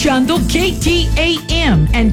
escuchando KTAM and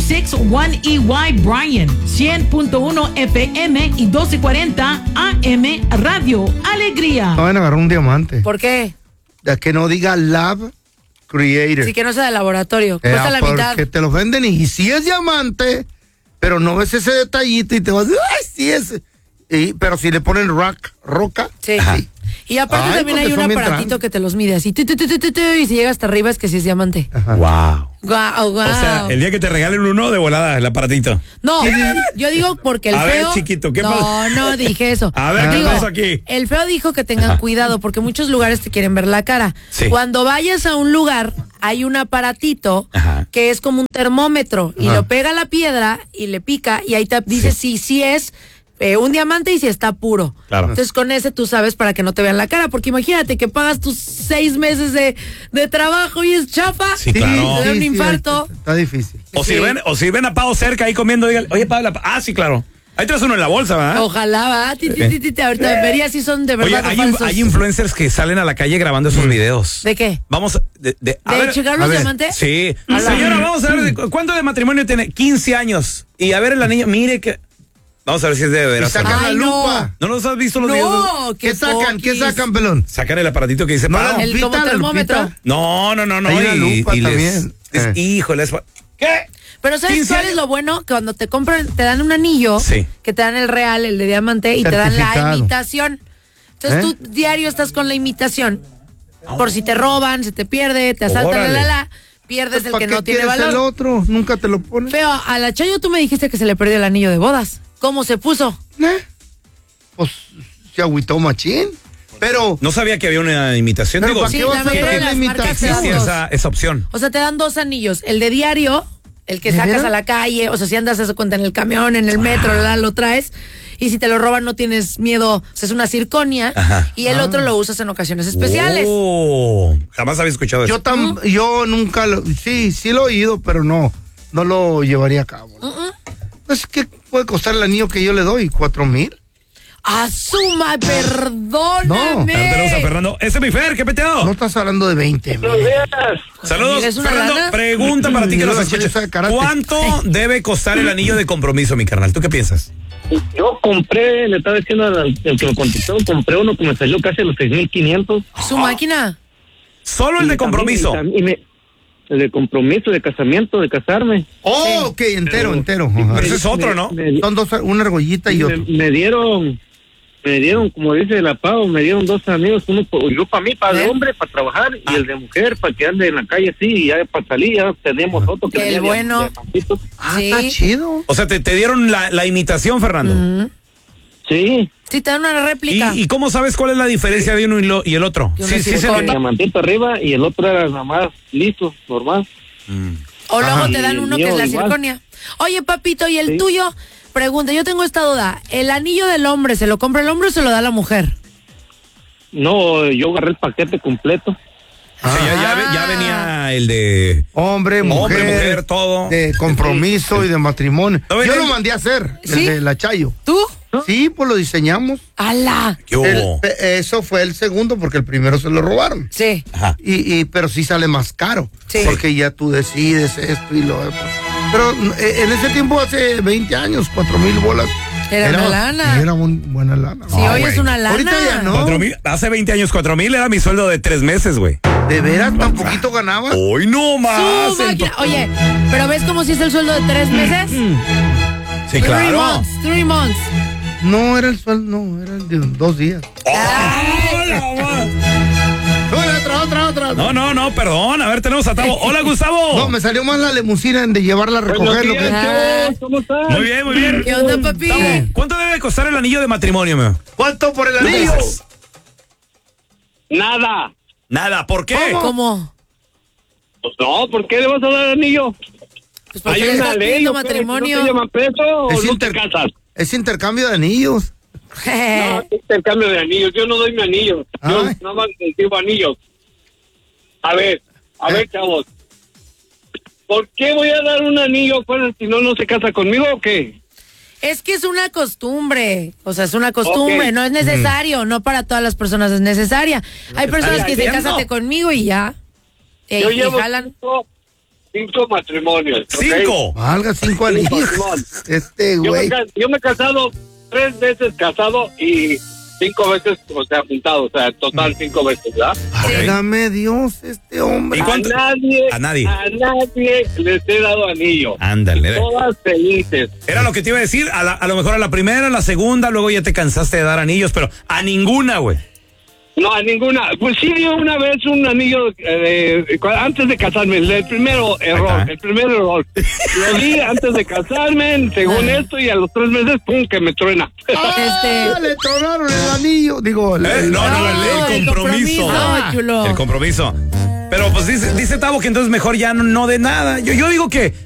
K261EY Bryan, 100.1 FM y 1240 AM Radio Alegría. No van a agarrar un diamante. ¿Por qué? Ya que no diga Lab Creator. Sí, que no sea de laboratorio. Cuesta la mitad. Porque te los venden y sí es diamante, pero no ves ese detallito y te vas, ¡ay, sí es! Pero si le ponen roca. Sí. Sí. Y aparte también hay un aparatito que te los mide así, y si llega hasta arriba es que sí es diamante. Wow. Wow. O sea, el día que te regalen uno de volada, el aparatito. No, yo digo porque el feo... A ver, chiquito, ¿qué pasa? No dije eso. A ver, ¿qué pasó aquí? El feo dijo que tengan cuidado porque muchos lugares te quieren ver la cara. Sí. Cuando vayas a un lugar, hay un aparatito que es como un termómetro y lo pega a la piedra y le pica y ahí te dice si es... un diamante y si está puro. Claro. Entonces con ese tú sabes para que no te vean la cara, porque imagínate que pagas tus 6 meses de trabajo y es chafa. Sí, claro. Te da un infarto. Está difícil. O si ven a Pau cerca ahí comiendo, digan, oye, Pau, sí, claro. Ahí traes uno en la bolsa, ¿verdad? Ojalá, va. Ahorita vería si son de verdad Oye, o falsos. hay influencers que salen a la calle grabando esos videos. ¿De qué? Vamos, ¿De checar los diamantes? Sí. Señora, vamos a ver, ¿cuánto de matrimonio tiene? 15 años. Y a ver el anillo, mire que... Vamos a ver si es de veras. Y sacan la lupa. ¿No los has visto los videos? No, ¿Qué sacan, pelón? Sacan el aparatito que dice Pau. El como termómetro. No. Hay una lupa también. Híjole, ¿qué? Pero ¿sabes cuál es lo bueno? Que cuando te compran, te dan un anillo, que te dan el real, el de diamante, y te dan la imitación. Entonces tú diario estás con la imitación. Por si te roban, se te pierde, te asaltan, pierdes el que no tiene valor. El otro? Nunca te lo pones. Feo, a la Chayo tú me dijiste que se le perdió el anillo de bodas. ¿Cómo se puso? Pues se agüitó machín. Pero no sabía que había una imitación. Pero Digo, ¿para qué vas a hacer la imitación? Esa opción. O sea, te dan 2 anillos. El de diario, el que sacas a la calle, o sea, si andas a eso cuenta en el camión, en el metro, lo traes. Y si te lo roban no tienes miedo, o sea, es una circonia. Y el otro lo usas en ocasiones especiales. Jamás había escuchado eso. Yo nunca sí lo he oído, pero no lo llevaría a cabo. Pues, ¿qué puede costar el anillo que yo le doy? $4,000. ¡Asuma, perdóname! No, tenemos a Fernando. Ese es mi Fer, ¿qué peteo? No estás hablando de 20. Saludos, Fernando. Lana? Pregunta para ti que nos escuchas. ¿Cuánto debe costar el anillo de compromiso, mi carnal? ¿Tú qué piensas? Yo compré, le estaba diciendo al que lo contestó, compré uno que me salió casi a los 6,500. ¿Su máquina? Solo el de compromiso. El de compromiso, de casamiento, de casarme. Ok, entero. Pero ese es otro, ¿no? Son dos, una argollita y otro. Me dieron, como dice la Pau, me dieron 2 amigos, uno yo para mí, para el hombre, para trabajar, y el de mujer, para que ande en la calle así, y ya para salir, ya tenemos otro. Que el bueno. Está chido. O sea, te dieron la imitación, Fernando. Sí. Sí, te dan una réplica. ¿Y cómo sabes cuál es la diferencia de uno y el otro? Sí, el diamantito arriba y el otro era nada más liso, normal. O luego te dan uno que es la circonia. Oye, papito, ¿y el tuyo? Pregunta, yo tengo esta duda. ¿El anillo del hombre se lo compra el hombre o se lo da la mujer? No, yo agarré el paquete completo. Ya venía el de hombre, mujer, todo. De compromiso y de matrimonio. Yo lo mandé a hacer, el de la Chayo. ¿Tú? Sí, pues lo diseñamos. ¡Hala! ¿Qué hubo? Eso fue el segundo porque el primero se lo robaron. Sí. Ajá. Pero sí sale más caro. Sí. Porque ya tú decides esto y lo otro. Pero en ese tiempo, hace 20 años, 4,000 bolas. Era una lana. Era buena lana. Sí, hoy es una lana. Ahorita ya no. 4,000, hace 20 años 4,000 era mi sueldo de 3 meses, güey. ¿De veras tan poquito ganabas? Hoy no más. Oye, pero ¿ves cómo si es el sueldo de 3 meses? Sí, claro. 3 months. No, era el sueldo, no, era el de 2 días. Otra. No, perdón. A ver, tenemos a Tavo. Hola, Gustavo. No, me salió más la limusina de llevarla a recoger. ¿Cómo estás? Muy bien. ¿Qué onda, papi? ¿Cuánto debe costar el anillo de matrimonio, meu? ¿Cuánto por el anillo? Nada. ¿Por qué? ¿Cómo? Pues no, ¿por qué le vas a dar anillo? Pues porque le estás pidiendo matrimonio. ¿No te llaman preso o no te casas? Es intercambio de anillos. No, intercambio de anillos. Yo no doy mi anillo. Yo nada más recibo anillos. A ver, chavos. ¿Por qué voy a dar un anillo si no se casa conmigo o qué? Es que es una costumbre, o sea, es una costumbre, no es necesario, no para todas las personas es necesaria. Hay personas que se cásate conmigo y ya, y jalan. 5 matrimonios. ¿Okay? 5. Valga 5 anillos. Güey. Yo me he casado 3 veces casado y 5 veces, o sea, juntado, o sea, total 5 veces, ¿verdad? Válgame Dios, hombre. ¿Y cuánto? A nadie les he dado anillo. Ándale. Todas felices. Era lo que te iba a decir, a lo mejor a la primera, a la segunda, luego ya te cansaste de dar anillos, pero a ninguna, güey. No, a ninguna. Pues sí dio una vez un anillo antes de casarme. El primer error. Lo di antes de casarme, según esto, y a los 3 meses, pum, que me truena. Le tronaron el anillo. Digo, el compromiso. Chulo. El compromiso. Pero pues dice Tavo que entonces mejor ya no de nada. Yo digo que